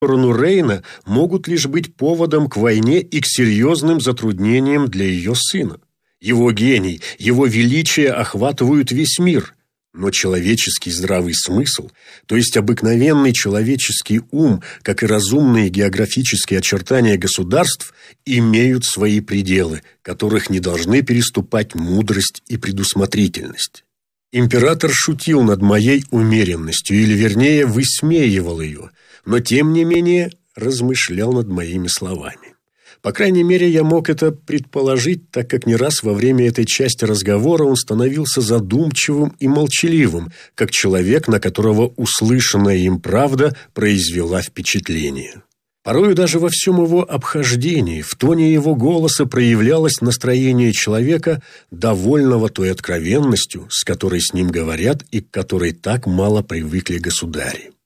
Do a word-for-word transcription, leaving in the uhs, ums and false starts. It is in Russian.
сторону Рейна могут лишь быть поводом к войне и к серьезным затруднениям для ее сына. Его гений, его величие охватывают весь мир, но человеческий здравый смысл, то есть обыкновенный человеческий ум, как и разумные географические очертания государств, имеют свои пределы, которых не должны переступать мудрость и предусмотрительность. Император шутил над моей умеренностью, или вернее высмеивал ее, но тем не менее размышлял над моими словами. По крайней мере, я мог это предположить, так как не раз во время этой части разговора он становился задумчивым и молчаливым, как человек, на которого услышанная им правда произвела впечатление. Порою даже во всем его обхождении, в тоне его голоса проявлялось настроение человека, довольного той откровенностью, с которой с ним говорят и к которой так мало привыкли государи.